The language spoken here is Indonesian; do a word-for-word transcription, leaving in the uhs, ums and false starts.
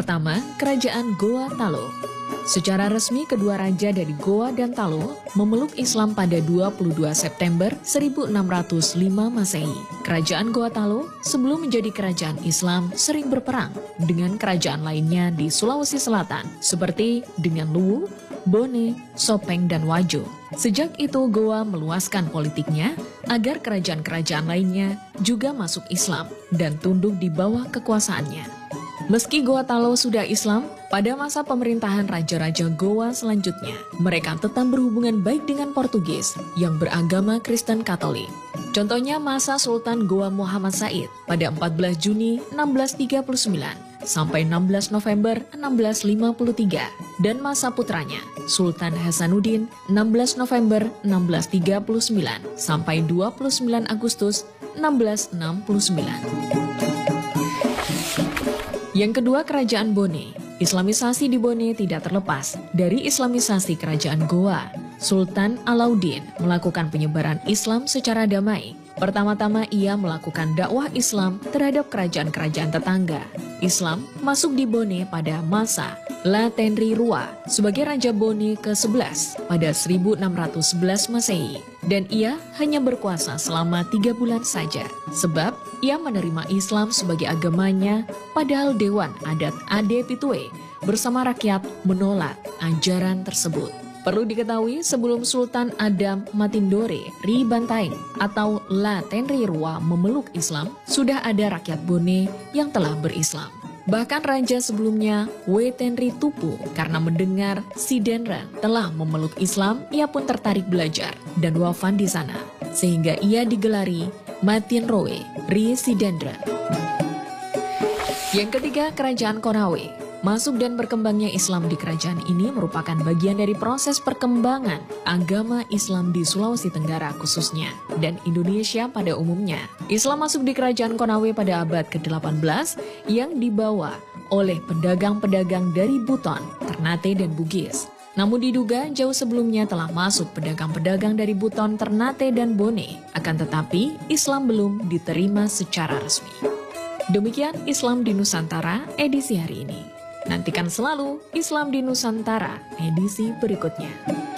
Pertama, Kerajaan Goa Talo. Secara resmi, kedua raja dari Goa dan Talo memeluk Islam pada dua puluh dua September seribu enam ratus lima Masehi. Kerajaan Goa Talo sebelum menjadi kerajaan Islam sering berperang dengan kerajaan lainnya di Sulawesi Selatan, seperti dengan Luwu, Bone, Sopeng, dan Wajo. Sejak itu Goa meluaskan politiknya agar kerajaan-kerajaan lainnya juga masuk Islam dan tunduk di bawah kekuasaannya. Meski Goa Talo sudah Islam, pada masa pemerintahan raja-raja Goa selanjutnya, mereka tetap berhubungan baik dengan Portugis yang beragama Kristen Katolik. Contohnya masa Sultan Goa Muhammad Said pada empat belas Juni enam belas tiga puluh sembilan sampai enam belas November enam belas lima puluh tiga dan masa putranya Sultan Hasanuddin enam belas November enam belas tiga puluh sembilan sampai dua puluh sembilan Agustus enam belas enam puluh sembilan. Yang kedua, Kerajaan Bone. Islamisasi di Bone tidak terlepas dari Islamisasi Kerajaan Goa. Sultan Alauddin melakukan penyebaran Islam secara damai. Pertama-tama ia melakukan dakwah Islam terhadap kerajaan-kerajaan tetangga. Islam masuk di Bone pada masa La Tenri Rua sebagai Raja Bone ke sebelas pada seribu enam ratus sebelas Masehi. Dan ia hanya berkuasa selama tiga bulan saja, sebab ia menerima Islam sebagai agamanya, padahal Dewan Adat Ade Pitue bersama rakyat menolak ajaran tersebut. Perlu diketahui, sebelum Sultan Adam Matindore Ri Bantaeng atau La Tenri Rua memeluk Islam, sudah ada rakyat Bone yang telah berislam. Bahkan raja sebelumnya, Wetenri Tupu, karena mendengar si Denren telah memeluk Islam, ia pun tertarik belajar dan wafat di sana, sehingga ia digelari Matinroe Ri Sidendren. Yang ketiga, Kerajaan Konawe. Masuk dan berkembangnya Islam di kerajaan ini merupakan bagian dari proses perkembangan agama Islam di Sulawesi Tenggara khususnya, dan Indonesia pada umumnya. Islam masuk di Kerajaan Konawe pada abad ke delapan belas yang dibawa oleh pedagang-pedagang dari Buton, Ternate, dan Bugis. Namun diduga jauh sebelumnya telah masuk pedagang-pedagang dari Buton, Ternate, dan Bone. Akan tetapi, Islam belum diterima secara resmi. Demikian Islam di Nusantara edisi hari ini. Nantikan selalu Islam di Nusantara edisi berikutnya.